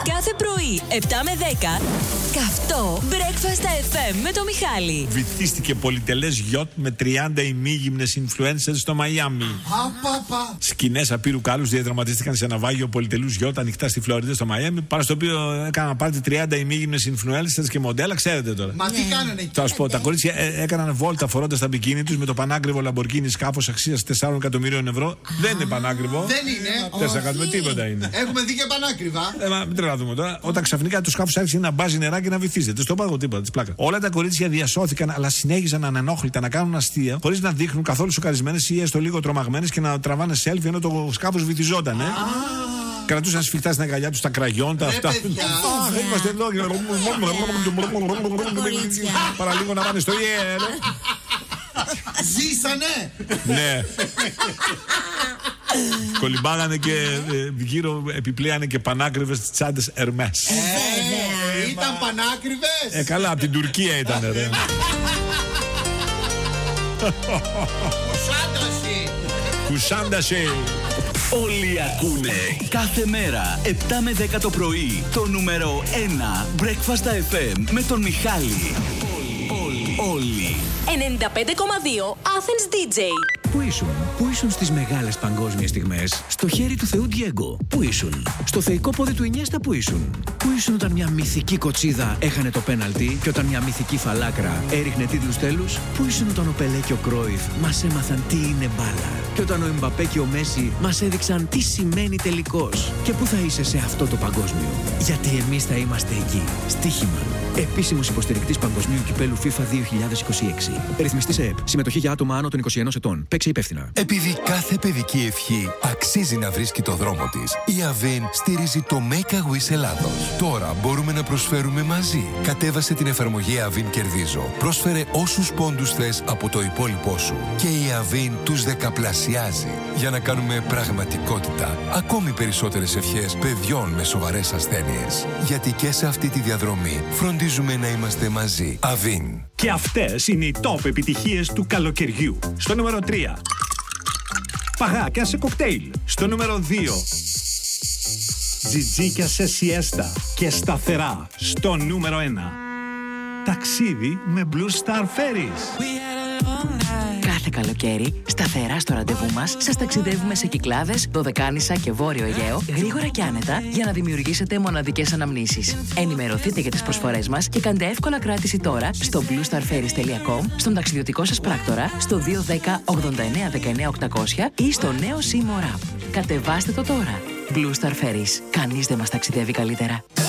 Κάθε πρωί, 7 με 10, καυτό Breakfast FM με το Μιχάλη. Βυθίστηκε πολυτελές γιότ με 30 ημίγυμνες influencers στο Μαϊάμι. Σκηνές απείρου κάλους διαδραματίστηκαν σε ναυάγιο πολυτελούς γιότ ανοιχτά στη Φλωρίδα στο Μαϊάμι. Πάνω στο οποίο έκαναν πάρτι 30 ημίγυμνες influencers και μοντέλα, ξέρετε τώρα. Μα τι κάνανε εκεί? Θα σου πω, τα κορίτσια έκαναν βόλτα φορώντας τα μπικίνι τους με το πανάκριβο Lamborghini σκάφος αξίας 4 εκατομμυρίων ευρώ. Δεν είναι πανάκριβο. Δεν είναι. 4 εκατομμύρια τίποτα είναι. Έχουμε δει και πανάκριβα. Μην τρελαθούμε τώρα. Όταν ξαφνικά το σκάφος άρχισε να μπάζει νερά και να βυθίζεται. Στο πάγο τίποτα, τη πλάκα. Όλα τα κορίτσια διασώθηκαν, αλλά συνέχιζαν ανενόχλητα να κάνουν αστεία, χωρίς να δείχνουν καθόλου σοκαρισμένες ή έστω λίγο τρομαγμένες και να τραβάνε selfie ενώ το σκάφος βυθιζόταν. Κρατούσαν σφιχτά στην αγκαλιά τους τα κραγιόν, τα αυτά. Είμαστε εδώ. Παραλίγο να πάνε στο ιερ. Ζήσανε! Ναι. Κολυμπάγανε και γύρω επιπλέανε και πανάκριβες τσάντες Ερμές. Ήταν πανάκριβες! Καλά, από την Τουρκία ήταν ρε. Κουσάνταση. Όλοι ακούνε κάθε μέρα 7 με 10 το πρωί το νούμερο 1 Breakfast FM με τον Μιχάλη. Όλοι. 95,2 Athens DJ. Πού ήσουν στις μεγάλες παγκόσμιες στιγμές? Στο χέρι του Θεού Ντιέγκο. Πού ήσουν? Στο θεϊκό πόδι του Ινιέστα. Πού ήσουν όταν μια μυθική κοτσίδα έχανε το πέναλτι και όταν μια μυθική φαλάκρα έριχνε τίτλους τέλους? Πού ήσουν όταν ο Πελέ και ο Κρόιφ μας έμαθαν τι είναι μπάλα και όταν ο Εμπαπέ και ο Μέση μας έδειξαν τι σημαίνει τελικός? Και πού θα είσαι σε αυτό το παγκόσμιο? Γιατί εμείς θα είμαστε εκεί. Στοίχημα. Επίσημος υποστηρικτής Παγκοσμίου Κυπέλου FIFA 2026. Ρυθμιστής ΕΕΠ. Συμμετοχή για άτομα άνω των 21 ετών. Παίξε υπεύθυνα. Επειδή κάθε παιδική ευχή αξίζει να βρίσκει το δρόμο της, η Avin στηρίζει το Make a Wish Ελλάδος. Τώρα μπορούμε να προσφέρουμε μαζί. Κατέβασε την εφαρμογή Avin Κερδίζω. Πρόσφερε όσους πόντους θες από το υπόλοιπό σου. Και η Avin τους δεκαπλασιάζει. Για να κάνουμε πραγματικότητα ακόμη περισσότερες ευχές παιδιών με σοβαρές ασθένειες. Γιατί και σε αυτή τη διαδρομή φροντίζουμε να είμαστε μαζί. Avin. Και αυτές είναι οι top επιτυχίες του καλοκαιριού. Στο νούμερο 3. Παγάκια σε κοκτέιλ. Στο νούμερο 2. Τζιτζίκια σε σιέστα και σταθερά. Στο νούμερο 1. Ταξίδι με Blue Star Ferries. Κάθε καλοκαίρι, σταθερά στο ραντεβού μας, σας ταξιδεύουμε σε Κυκλάδες, Δωδεκάνησα και Βόρειο Αιγαίο, γρήγορα και άνετα, για να δημιουργήσετε μοναδικές αναμνήσεις. Ενημερωθείτε για τις προσφορές μας και κάντε εύκολα κράτηση τώρα στο bluestarferries.com, στον ταξιδιωτικό σας πράκτορα, στο 210 89 19 800 ή στο νέο Seymour App. Κατεβάστε το τώρα. Blue Star Ferries. Κανείς δεν μας ταξιδεύει καλύτερα.